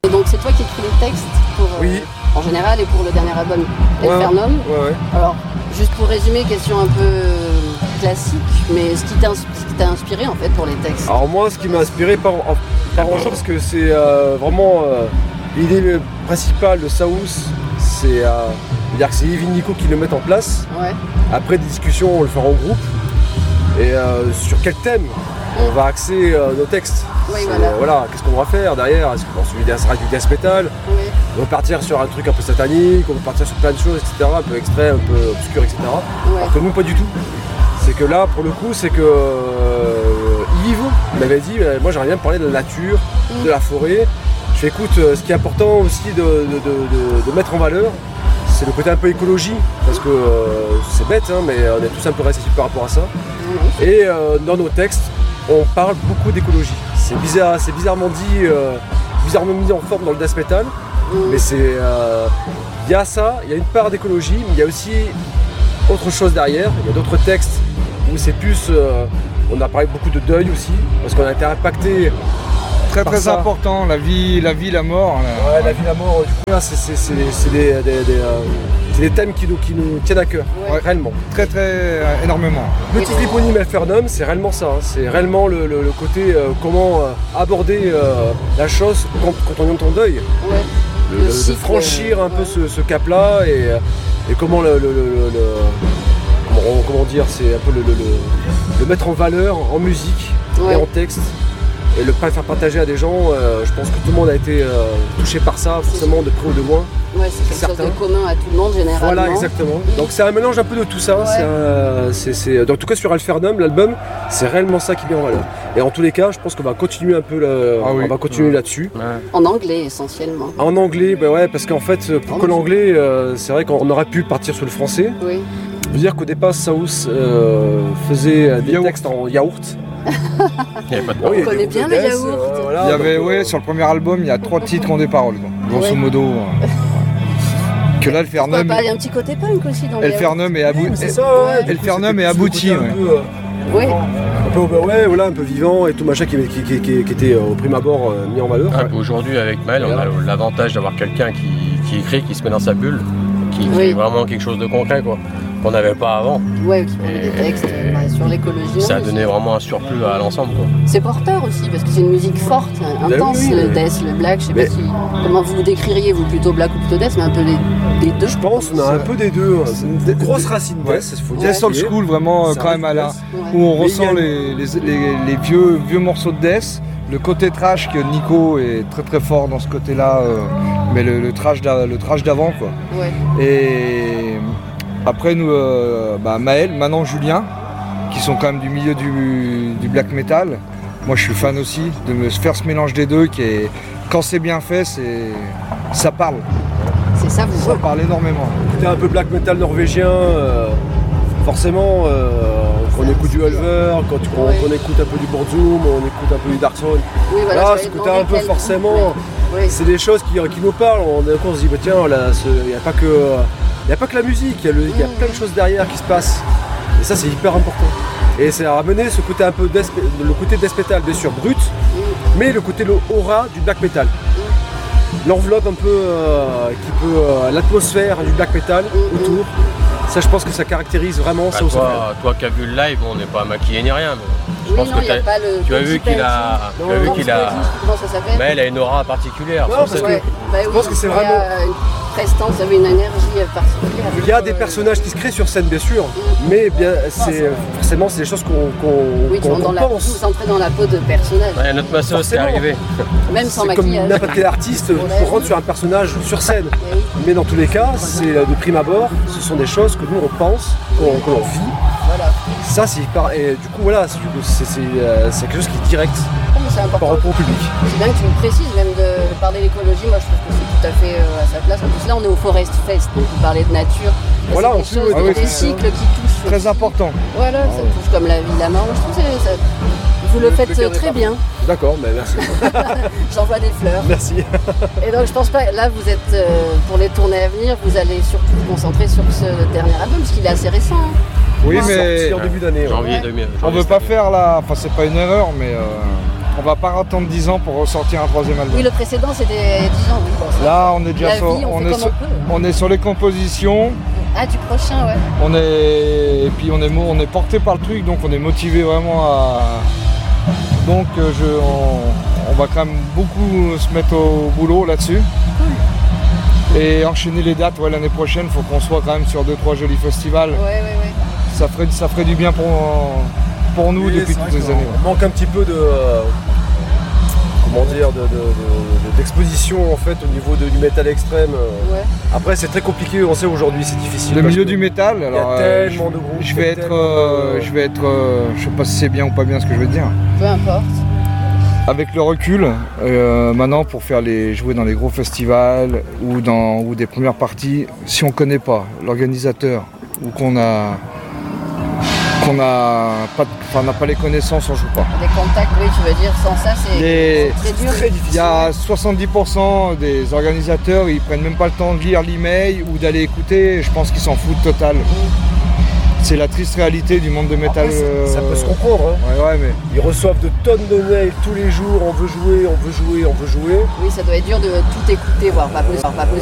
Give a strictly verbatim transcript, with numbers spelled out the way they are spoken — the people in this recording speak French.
donc c'est toi qui écris les textes pour, euh, Oui. en général et pour le dernier album Ouais, Infernum. Ouais, ouais. Alors, juste pour résumer, question un peu classique, mais ce qui t'a, ce qui t'a inspiré en fait pour les textes. Alors moi, ce qui m'a inspiré, pas, en- pas grand chose, parce que c'est euh, vraiment euh, l'idée principale de Saous, c'est euh, dire que c'est Yves et Nico qui le mettent en place. Ouais. Après des discussions, on le fera en groupe. Et euh, sur quel thème on va axer euh, nos textes. Oui, C'est, voilà. euh, voilà, qu'est-ce qu'on va faire derrière? Est-ce qu'on va sera du death metal? Oui. On va partir sur un truc un peu satanique, on va partir sur plein de choses, et cetera, un peu extrait, un peu obscur, et cetera. Ouais. Alors que nous, pas du tout. C'est que là, pour le coup, c'est que euh, Yves m'avait dit, euh, moi j'aimerais bien parler de la nature, Mm. de la forêt. Je fais, écoute, euh, ce qui est important aussi de, de- de- de- de mettre en valeur, c'est le côté un peu écologie, parce que euh, c'est bête, hein, mais on est tous un peu réceptifs par rapport à ça. Ouais. Et euh, dans nos textes, on parle beaucoup d'écologie. C'est bizarre, c'est bizarrement dit, euh, bizarrement mis en forme dans le death metal, Mm. mais c'est, euh, il y a ça, il y a une part d'écologie, mais il y a aussi autre chose derrière. Il y a d'autres textes où c'est plus, euh, on a parlé beaucoup de deuil aussi, parce qu'on a été impacté. Très par très ça. important, la vie, la vie, la mort. là. Ouais, la vie, la mort, du coup, là, c'est, c'est- c'est des, c'est des- des- des, euh, c'est des thèmes qui nous, qui nous tiennent à cœur, Ouais. réellement. Très très euh, énormément. Le titre éponyme Infernum, c'est réellement ça, hein. C'est réellement le, le- le côté euh, comment euh, aborder euh, la chose quand, quand on est en ton deuil. Ouais. Le- Le de cycle, franchir un peu ouais. ce, ce cap-là et, euh, et comment le, le- le- le- le- comment, comment dire, c'est un peu le, le- le- le mettre en valeur en musique Ouais. et en texte et le pas faire partager à des gens. Euh, je pense que tout le monde a été euh, touché par ça, forcément de près ou de loin. Ouais, c'est quelque Certain. chose de commun à tout le monde généralement. Voilà, exactement. Donc c'est un mélange un peu de tout ça. Ouais. C'est un- c'est- c'est- en tout cas sur Infernum, l'album, c'est réellement ça qui met en valeur. Et en tous les cas, je pense qu'on va continuer un peu, le- Ah oui. on va continuer Ouais. là-dessus. En anglais essentiellement. En anglais, bah ouais, parce qu'en fait, pour que l'anglais, euh, c'est vrai qu'on aurait pu partir sur le français. Oui. Je veux dire qu'au départ, Saous euh, faisait euh, des Yaourt. textes en yaourt. Il n'y avait pas de Ah oui, il y a connaît des bien groupes de le death, yaourt. euh, voilà, Il y avait, donc, ouais, euh, sur le premier album, il y a trois titres qui ont des paroles. donc, grosso Ouais. modo. euh, Que là, le Pourquoi Fernum, pas, il y a un petit côté punk aussi dans le El Fernum est oui, abouti. mais c'est ça, ouais. Et Du le coup, Fernum c'était est plus le abouti, côté un ouais. peu, euh, Oui. un peu, bah ouais, voilà, un peu vivant et tout machin qui, qui, qui, qui- qui était euh, au prime abord euh, mis en valeur. Ah, Aujourd'hui, avec Maël, on a l'avantage d'avoir quelqu'un qui, qui écrit, qui se met dans sa bulle, qui, qui Oui. est vraiment quelque chose de concret, quoi, qu'on n'avait pas avant. Ouais, qui parle des Et- textes euh, bah, sur l'écologie. Ça a aussi. donné vraiment un surplus à l'ensemble, quoi. C'est porteur aussi, parce que c'est une musique forte, Ben intense, oui, le oui. death, le black, je sais Mais- pas si... Comment vous vous décririez, vous, plutôt black ou plutôt death, mais un peu les, les deux. Je pense qu'on a un peu des deux. hein. C'est une grosse racine Ouais. death, il faut dire. Death Old School, vraiment, euh, Ça quand même, à la, reste Ouais. où on Mais ressent il y a les, les, les- les vieux, vieux morceaux de Death. Le côté trash que Nico est très très fort dans ce côté-là, euh, mais le, le trash d'a- le trash d'avant, quoi. Ouais. Et après, nous, euh, bah, Maël, maintenant Julien, qui sont quand même du milieu du, du black metal. Moi, je suis fan aussi de me faire ce mélange des deux, qui est, quand c'est bien fait, c'est, ça parle. C'est ça, vous Ça voyez. parle énormément. C'était un peu black metal norvégien. euh, forcément, euh, quand on Ça écoute du inspire. Ulver, quand on, Ouais. on écoute un peu du Burzum, on écoute un peu du Darkthrone. Oui, voilà, Là, j'avais ce côté demandé un peu quel- forcément, Ouais. Ouais. c'est des choses qui, qui nous parlent. On, d'un coup, on se dit, bah, tiens, il n'y a pas que. Il n'y a pas que la musique, il y, a le- il y a Mm. plein de choses derrière qui se passent. Et ça, c'est hyper important. Et c'est à ramener ce côté un peu death- le côté death metal, bien sûr, brut, Mm. mais le côté le aura du black metal. L'enveloppe un peu euh, qui peut. euh, l'atmosphère du black metal Mm. autour. Ça, je pense que ça caractérise vraiment Bah, ça au toi, toi qui as vu le live, on n'est pas maquillé ni rien, mais je Oui, pense non, que il y a t'as- pas le tu as petit vu qu'il a, pansy. tu as vu Non, qu'il c'est a, pas dit, comment ça s'appelle. mais elle a une aura particulière. Non, sur parce scène. que- Ouais, bah oui, pense que c'est il y a vraiment- une prestance, vous avez une énergie particulière. Il y a des personnages qui se créent sur scène, bien sûr, mais bien, c'est forcément c'est des choses qu'on qu'on Oui, tu qu'on- rentres dans qu'on la, pense. vous entrez dans la peau de personnage, Ouais, notre masseuse, c'est Forcément. arrivé. même sans C'est comme maquillage. n'importe quel artiste pour rentrer sur un personnage sur scène. Eh oui, Mais dans tous les cas, c'est euh, de prime abord, ce sont des choses que nous on pense, qu'on qu'on vit. voilà. Ça, c'est hyper. Et du coup, voilà, c'est c'est- c'est, euh, c'est quelque chose qui est direct Oh, mais c'est par important. rapport au public. C'est bien que tu me précises, même de parler d'écologie, moi je trouve que c'est tout à fait euh, à sa place. En plus là on est au Forest Fest, donc vous parlez de nature. Là, Voilà, c'est en des plus, choses, ah oui, des c'est cycles qui touchent. Très aussi. important. Voilà, ça touche comme la vie, la mort. Moi, je trouve que c'est- ça- vous le faites euh, très bien. D'accord, mais merci. J'envoie des fleurs. Merci. Et donc je pense pas, là vous êtes, euh, pour les tournées à venir, vous allez surtout vous concentrer sur ce dernier album, parce qu'il est assez récent. hein. Oui, Sorti mais en début d'année. ouais. Janvier Ouais. deux mille. on janvier veut pas cette faire la. Enfin, c'est pas une erreur, mais euh, on va pas attendre dix ans pour ressortir un troisième album. Oui, le précédent c'était il y a dix ans, oui. Bon, ça- Là, on est déjà La sur, vie, on on, fait est comme sur, on peut. on est sur les compositions. Ah, du prochain, ouais. On est, et puis on est, mo- on est porté par le truc, donc on est motivé vraiment à. Donc euh, je, on, on va quand même beaucoup se mettre au boulot là-dessus. Et enchaîner les dates, ouais, l'année prochaine, il faut qu'on soit quand même sur deux trois jolis festivals. Ouais, ouais, ouais. Ça ferait, ça ferait du bien pour, pour nous Oui, depuis c'est vrai toutes les qu'on- années. On manque un petit peu de. euh, comment dire, de- de- de- de- d'exposition en fait au niveau de- du métal extrême. euh. Ouais. Après c'est très compliqué, on sait aujourd'hui c'est difficile. Le parce milieu que du métal, il y a alors euh, tellement je, de groupes. je vais il y a être, tellement euh, de- je vais être, euh, je sais pas si c'est bien ou pas bien ce que je vais te dire. Peu importe. Avec le recul, euh, maintenant pour faire les jouer dans les gros festivals ou dans ou des premières parties, si on connaît pas l'organisateur ou qu'on a qu'on a pas, enfin, n'a pas les connaissances, on joue pas. Des contacts, oui, tu veux dire, sans ça, c'est Les- c'est très dur. très Il difficile. y a soixante-dix pour cent des organisateurs, ils prennent même pas le temps de lire l'email ou d'aller écouter. Je pense qu'ils s'en foutent total. C'est la triste réalité du monde de métal. Après, ça- ça peut se euh, comprendre. hein. Ouais, ouais, mais Ils reçoivent de tonnes de mails tous les jours, on veut jouer, on veut jouer, on veut jouer. Oui, ça doit être dur de tout écouter, voire pas possible. Voire pas possible.